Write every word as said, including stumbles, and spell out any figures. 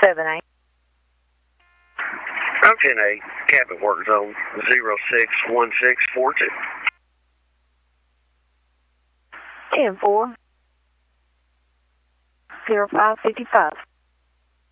seven eight. I'm ten eight, cabin work zone zero six one six four two. ten four. zero five fifty five.